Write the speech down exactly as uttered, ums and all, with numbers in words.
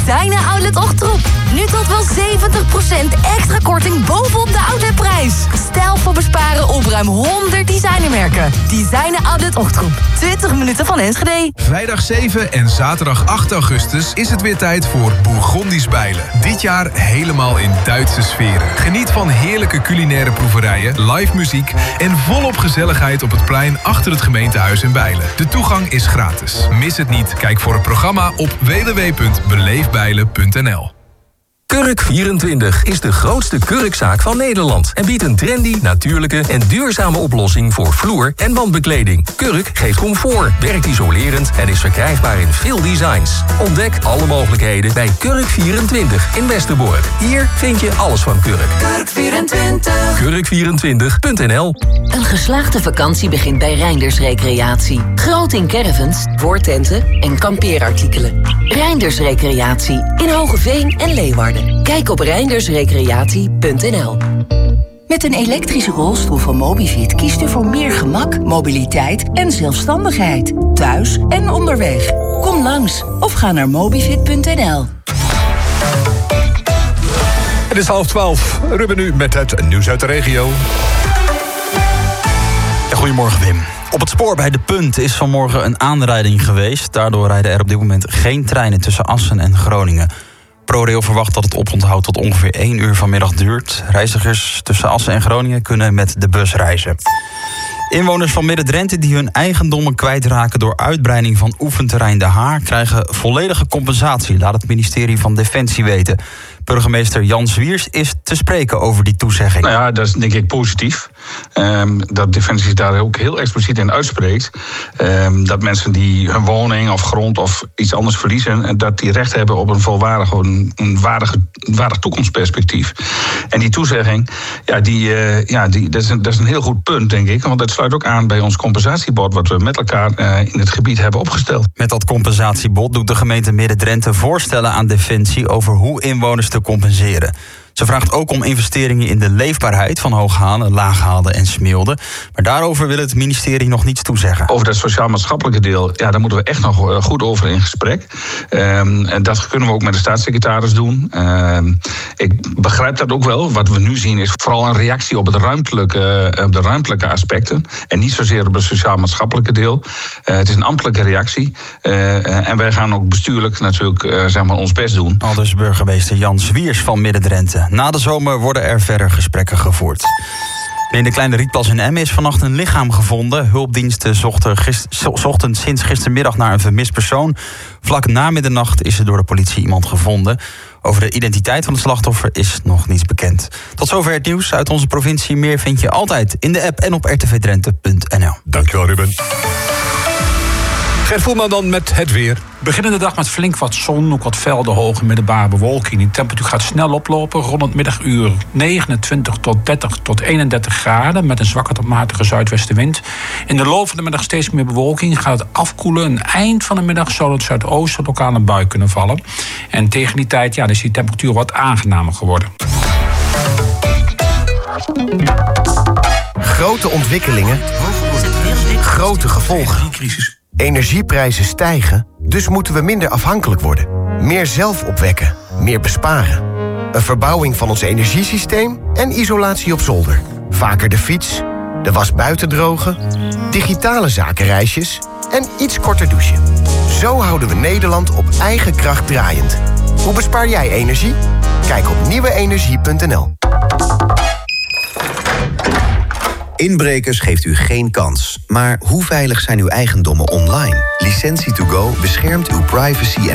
Designer Outlet Ochtroep. Nu tot wel zeventig procent extra korting bovenop de outletprijs. Stijl voor besparen op ruim honderd designermerken. Designer Outlet Ochtroep. twintig minuten van Enschede. Vrijdag zeven en zaterdag acht augustus is het weer tijd voor Bourgondisch Bijlen. Dit jaar helemaal in Duitse sferen. Geniet van heerlijke culinaire proeverijen, live muziek en volop gezelligheid op het plein achter het gemeentehuis in Bijlen. De toegang is gratis. Mis het niet. Kijk voor het programma op w w w punt beleefbijlen punt n l. Kurk vierentwintig is de grootste kurkzaak van Nederland en biedt een trendy, natuurlijke en duurzame oplossing voor vloer- en wandbekleding. Kurk geeft comfort, werkt isolerend en is verkrijgbaar in veel designs. Ontdek alle mogelijkheden bij Kurk vierentwintig in Westerbork. Hier vind je alles van Kurk. Kurk vierentwintig. kurk vierentwintig punt n l. Een geslaagde vakantie begint bij Reinders Recreatie. Groot in caravans, voortenten en kampeerartikelen. Reinders Recreatie in Hogeveen en Leeuwarden. Kijk op reinders recreatie punt n l. Met een elektrische rolstoel van Mobivit kiest u voor meer gemak, mobiliteit en zelfstandigheid. Thuis en onderweg. Kom langs of ga naar mobivit punt n l. Het is half twaalf. Ruben nu met het nieuws uit de regio. Ja, goedemorgen, Wim. Op het spoor bij De Punt is vanmorgen een aanrijding geweest. Daardoor rijden er op dit moment geen treinen tussen Assen en Groningen. ProRail verwacht dat het oponthoud tot ongeveer één uur vanmiddag duurt. Reizigers tussen Assen en Groningen kunnen met de bus reizen. Inwoners van Midden-Drenthe die hun eigendommen kwijtraken door uitbreiding van oefenterrein De Haar krijgen volledige compensatie, laat het ministerie van Defensie weten. Burgemeester Jan Zwiers is te spreken over die toezegging. Nou ja, dat is denk ik positief. Um, dat Defensie daar ook heel expliciet in uitspreekt. Um, dat mensen die hun woning of grond of iets anders verliezen, dat die recht hebben op een volwaardig, een, een waardige, waardig toekomstperspectief. En die toezegging, ja, die, uh, ja, die, dat, is een, dat is een heel goed punt, denk ik. Want dat sluit ook aan bij ons compensatiebod, wat we met elkaar uh, in het gebied hebben opgesteld. Met dat compensatiebod doet de gemeente Midden-Drenthe voorstellen aan Defensie over hoe inwoners te compenseren. Ze vraagt ook om investeringen in de leefbaarheid van Hooghanen, Laaghaalde en Smilde. Maar daarover wil het ministerie nog niets toezeggen. Over dat sociaal-maatschappelijke deel, ja, daar moeten we echt nog goed over in gesprek. Um, en dat kunnen we ook met de staatssecretaris doen. Um, ik begrijp dat ook wel. Wat we nu zien is vooral een reactie op, het ruimtelijke, op de ruimtelijke aspecten. En niet zozeer op het sociaal-maatschappelijke deel. Uh, het is een ambtelijke reactie. Uh, en wij gaan ook bestuurlijk natuurlijk uh, zeg maar ons best doen. Aldus burgemeester Jan Zwiers van Midden-Drenthe. Na de zomer worden er verder gesprekken gevoerd. In de Kleine Rietplas in Emmen is vannacht een lichaam gevonden. Hulpdiensten zochten, gist, zochten sinds gistermiddag naar een vermist persoon. Vlak na middernacht is er door de politie iemand gevonden. Over de identiteit van het slachtoffer is nog niets bekend. Tot zover het nieuws uit onze provincie. Meer vind je altijd in de app en op r t v drenthe punt n l. Dankjewel, Ruben. Gert Voelman dan met het weer. Beginnende dag met flink wat zon, ook wat velden, hoge middelbare bewolking. De temperatuur gaat snel oplopen. Rond het middaguur negenentwintig tot dertig tot eenendertig graden... met een zwakke tot matige zuidwestenwind. In de loop van de middag steeds meer bewolking. Gaat het afkoelen. Een eind van de middag zal het zuidoosten lokaal een bui kunnen vallen. En tegen die tijd ja, is die temperatuur wat aangenamer geworden. Grote ontwikkelingen, grote gevolgen. Energieprijzen stijgen, dus moeten we minder afhankelijk worden. Meer zelf opwekken, meer besparen. Een verbouwing van ons energiesysteem en isolatie op zolder. Vaker de fiets, de was buiten drogen, digitale zakenreisjes en iets korter douchen. Zo houden we Nederland op eigen kracht draaiend. Hoe bespaar jij energie? Kijk op nieuwe energie punt n l. Inbrekers geeft u geen kans. Maar hoe veilig zijn uw eigendommen online? Licentie to go beschermt uw privacy en